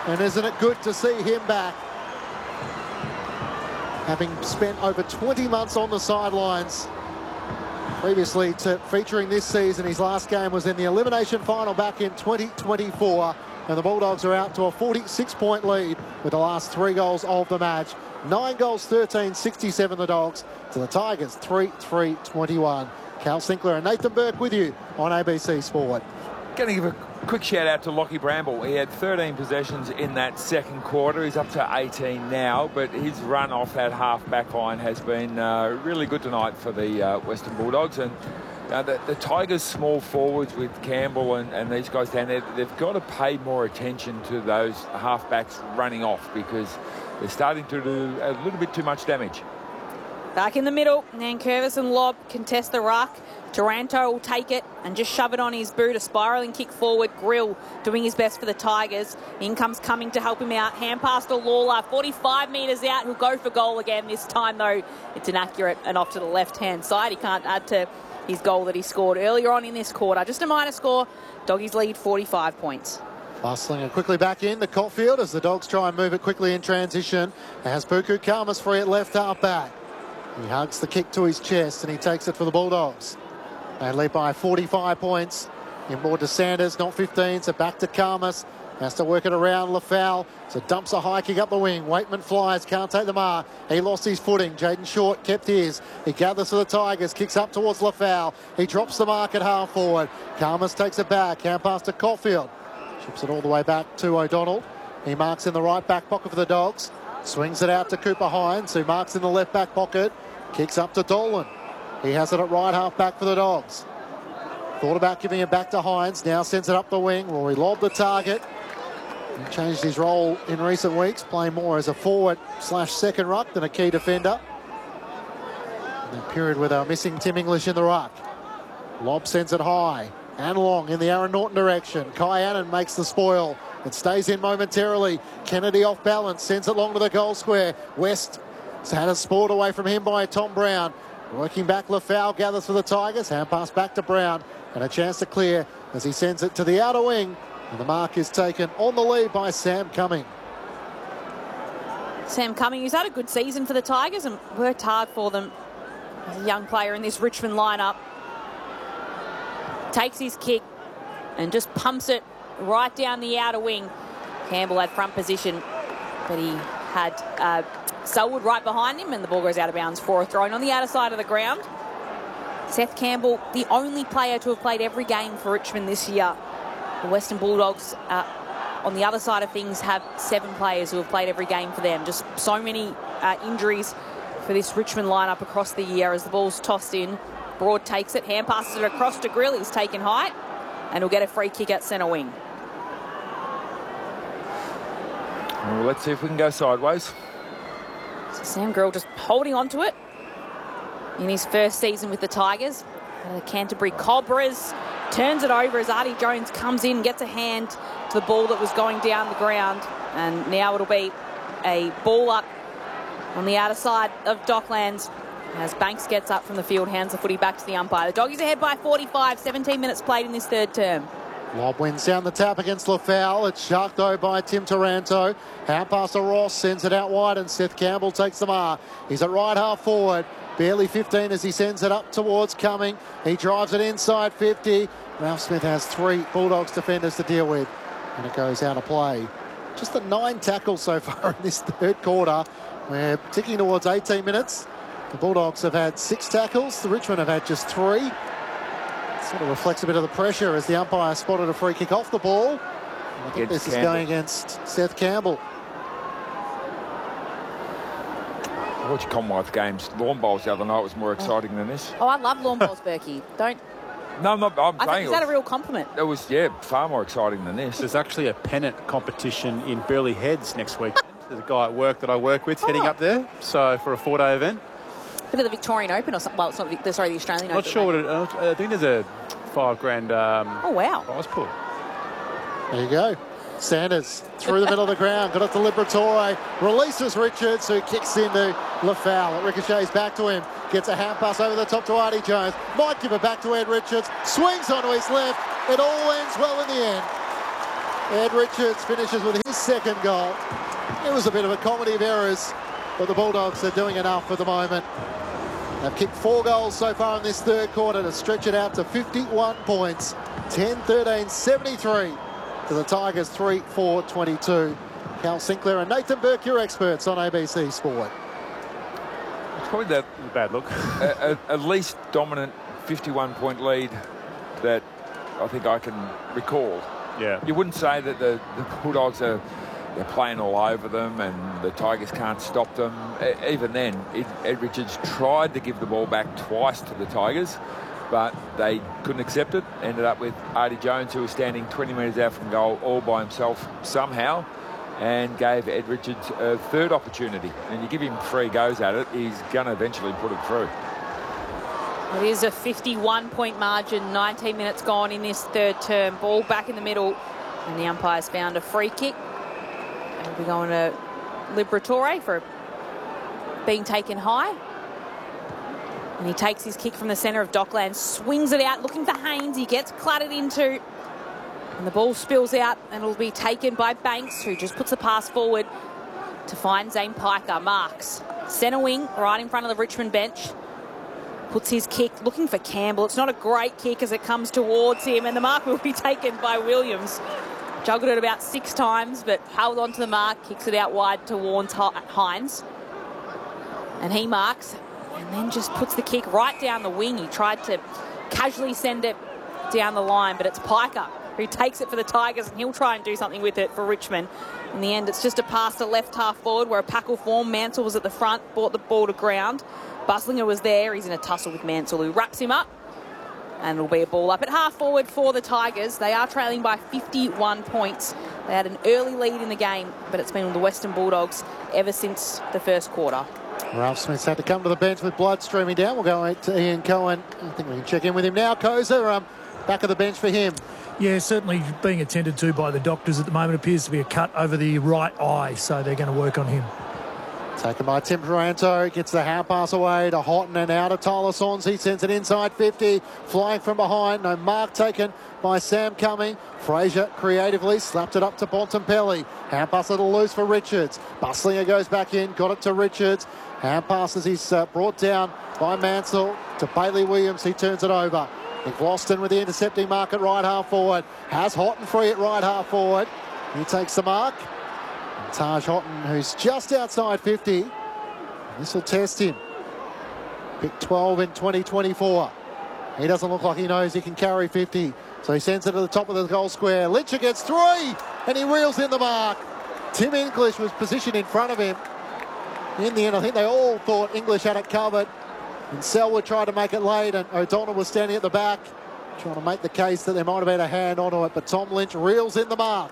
And isn't it good to see him back? Having spent over 20 months on the sidelines previously to featuring this season. His last game was in the elimination final back in 2024. And the Bulldogs are out to a 46-point lead with the last 3 goals of the match. 9 goals, 13-67 the Dogs to the Tigers, 3-3-21. Cal Sinclair and Nathan Burke with you on ABC Sport. Going to give a quick shout out to Lockie Bramble. He had 13 possessions in that second quarter. He's up to 18 now, but his run off that half-back line has been really good tonight for the Western Bulldogs. And the Tigers' small forwards with Campbell and these guys down there, they've got to pay more attention to those half-backs running off because they're starting to do a little bit too much damage. Back in the middle, Nankervis and Lobb contest the ruck. Taranto will take it and just shove it on his boot. A spiralling kick forward. Grill doing his best for the Tigers. In comes Cumming to help him out. Hand pass to Lawler. 45 metres out. He'll go for goal again this time, though. It's inaccurate and off to the left-hand side. He can't add to his goal that he scored earlier on in this quarter. Just a minor score. Doggies lead 45 points. Bustling it quickly back in the Cotfield as the Dogs try and move it quickly in transition. As Buku Khamis free at left half back. He hugs the kick to his chest and he takes it for the Bulldogs. They lead by 45 points. Inboard to Sanders, not 15, so back to Khamis. Has to work it around Lafau. So dumps a high kick up the wing. Waitman flies, can't take the mark. He lost his footing. Jaden Short kept his. He gathers for the Tigers, kicks up towards Lafau. He drops the mark at half forward. Khamis takes it back, hand pass to Cotfield. Chips it all the way back to O'Donnell. He marks in the right back pocket for the Dogs. Swings it out to Cooper Hines, who marks in the left back pocket. Kicks up to Dolan. He has it at right half back for the Dogs. Thought about giving it back to Hines. Now sends it up the wing. Rory Lobb the target. He changed his role in recent weeks, playing more as a forward/second ruck than a key defender. In the period with our missing Tim English in the ruck. Lobb sends it high and long in the Aaron Norton direction. Kai Annan makes the spoil. It stays in momentarily. Kennedy off balance, sends it long to the goal square. West had it spoiled away from him by Tom Brown. Working back, Lafau gathers for the Tigers. Hand pass back to Brown. And a chance to clear as he sends it to the outer wing. And the mark is taken on the lead by Sam Cumming. Sam Cumming, who's had a good season for the Tigers and worked hard for them as a young player in this Richmond lineup. Takes his kick and just pumps it right down the outer wing. Campbell had front position, but he had Selwood right behind him, and the ball goes out of bounds for a throw-in on the outer side of the ground. Seth Campbell, the only player to have played every game for Richmond this year. The Western Bulldogs, on the other side of things, have 7 players who have played every game for them. Just so many injuries for this Richmond lineup across the year as the ball's tossed in. Broad takes it, hand passes it across to Grill. He's taken height, and he'll get a free kick at centre wing. Well, let's see if we can go sideways. So Sam Grill just holding on to it in his first season with the Tigers. The Canterbury Cobras turns it over as Artie Jones comes in, gets a hand to the ball that was going down the ground. And now it'll be a ball up on the outer side of Docklands as Banks gets up from the field, hands the footy back to the umpire. The Doggies ahead by 45, 17 minutes played in this third term. Lobb wins down the tap against Lafau. It's sharked though by Tim Taranto. Hand pass to Ross, sends it out wide, and Seth Campbell takes the mark. He's at right half forward. Barely 15 as he sends it up towards Cumming. He drives it inside 50. Ralph Smith has 3 Bulldogs defenders to deal with, and it goes out of play. Just the 9 tackles so far in this third quarter. We're ticking towards 18 minutes. The Bulldogs have had 6 tackles. The Richmond have had just 3. Sort of reflects a bit of the pressure as the umpire spotted a free kick off the ball. And I think this is going against Seth Campbell. I watched Commonwealth Games lawn bowls the other night. Was more exciting than this. Oh, I love lawn bowls, Berkey. Don't. No, I'm not. I think is that a real compliment? It was, yeah, far more exciting than this. There's actually a pennant competition in Burleigh Heads next week. There's a guy at work that I work with heading up there. So for a 4-day event. Bit of the Victorian Open or something. Well, it's not the Australian Open. Not sure what it is. I think there's a $5,000 oh, wow. prize pool. There you go. Sanders through the middle of the ground. Got it to Liberatore. Releases Richards, who kicks into Lafau. It ricochets back to him. Gets a hand pass over the top to Artie Jones. Might give it back to Ed Richards. Swings onto his left. It all ends well in the end. Ed Richards finishes with his second goal. It was a bit of a comedy of errors, but the Bulldogs are doing enough at the moment. They've kicked 4 goals so far in this third quarter to stretch it out to 51 points. 10-13, 73 to the Tigers 3-4-22. Cal Sinclair and Nathan Burke, your experts on ABC Sport. It's probably the Bad look. at least dominant 51-point lead that I think I can recall. Yeah. You wouldn't say that the Bulldogs they're playing all over them and the Tigers can't stop them. Even then, Ed Richards tried to give the ball back twice to the Tigers, but they couldn't accept it. Ended up with Artie Jones, who was standing 20 metres out from goal all by himself somehow, and gave Ed Richards a third opportunity. And you give him 3 goes at it, he's going to eventually put it through. It is a 51-point margin, 19 minutes gone in this third term. Ball back in the middle, and the umpire's found a free kick. And we're going to Liberatore for being taken high. And he takes his kick from the centre of Dockland, swings it out, looking for Haynes. He gets cluttered into, and the ball spills out, and it'll be taken by Banks, who just puts the pass forward to find Zane Piker. Marks, centre wing, right in front of the Richmond bench. Puts his kick, looking for Campbell. It's not a great kick as it comes towards him, and the mark will be taken by Williams. Juggled it about 6 times, but held on to the mark, kicks it out wide towards Hines. And he marks, and then just puts the kick right down the wing. He tried to casually send it down the line, but it's Piker who takes it for the Tigers, and he'll try and do something with it for Richmond. In the end, it's just a pass to left half forward where a pack will form. Mansell was at the front, brought the ball to ground. Bustlinger was there. He's in a tussle with Mansell, who wraps him up. And it'll be a ball up at half forward for the Tigers. They are trailing by 51 points. They had an early lead in the game, but it's been on the Western Bulldogs ever since the first quarter. Ralph Smith's had to come to the bench with blood streaming down. We'll go to Ian Cohen. I think we can check in with him now. Koza, back of the bench for him. Yeah, certainly being attended to by the doctors at the moment. Appears to be a cut over the right eye, so they're going to work on him. Taken by Tim Taranto, gets the hand pass away to Houghton and out of Tyler Saunders. He sends it inside 50, flying from behind. No mark taken by Sam Cumming. Fraser creatively slapped it up to Bontempelli. Hand pass a little loose for Richards. Bustlinger goes back in, got it to Richards. Hand passes, he's brought down by Mansell to Bailey Williams. He turns it over. Nick Vlauston with the intercepting mark at right half forward. Has Houghton free at right half forward. He takes the mark. Taj Houghton, who's just outside 50. This will test him. Pick 12 in 2024. He doesn't look like he knows he can carry 50. So he sends it to the top of the goal square. Lyncher gets 3, and he reels in the mark. Tim English was positioned in front of him. In the end, I think they all thought English had it covered. And Selwood tried to make it late, and O'Donnell was standing at the back, trying to make the case that there might have been a hand onto it. But Tom Lynch reels in the mark.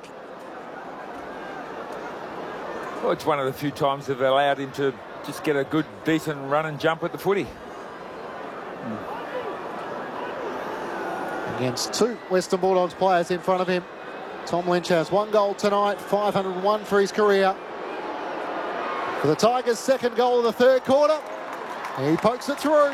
Well, it's one of the few times they've allowed him to just get a good, decent run and jump at the footy. Against 2 Western Bulldogs players in front of him. Tom Lynch has 1 goal tonight, 501 for his career. For the Tigers' second goal of the third quarter. He pokes it through.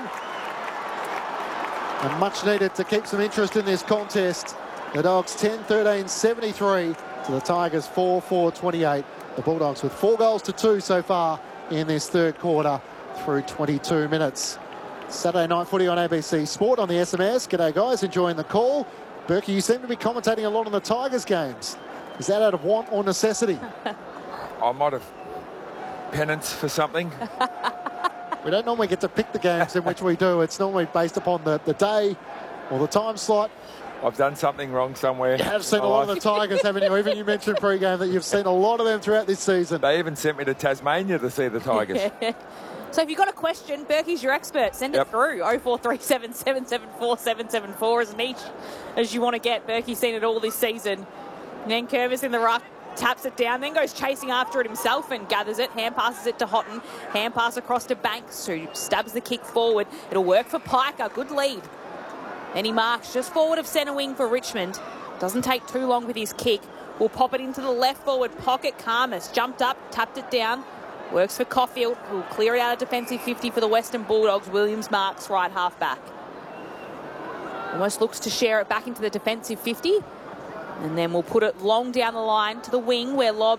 And much needed to keep some interest in this contest. The Dogs 10-13, 73 to the Tigers 4-4-28. The Bulldogs with 4 goals to 2 so far in this third quarter through 22 minutes. Saturday night footy on ABC Sport on the SMS. G'day guys, enjoying the call. Berkey, you seem to be commentating a lot on the Tigers games. Is that out of want or necessity? I might have penance for something. We don't normally get to pick the games in which we do. It's normally based upon the day or the time slot. I've done something wrong somewhere. You have seen a lot of the Tigers, haven't you? Even you mentioned pre-game that you've seen a lot of them throughout this season. They even sent me to Tasmania to see the Tigers. So if you've got a question, Berkey's your expert. Send it through. 0437 774 774 as niche as you want to get. Berkey's seen it all this season. And then Curvis in the ruck, taps it down, then goes chasing after it himself and gathers it. Hand passes it to Houghton. Hand pass across to Banks, who stabs the kick forward. It'll work for Piker. Good lead. Then he marks just forward of centre wing for Richmond. Doesn't take too long with his kick. Will pop it into the left forward pocket. Karmas jumped up, tapped it down. Works for Caulfield, who will clear it out of defensive 50 for the Western Bulldogs. Williams marks right half back. Almost looks to share it back into the defensive 50. And then we'll put it long down the line to the wing where Lobb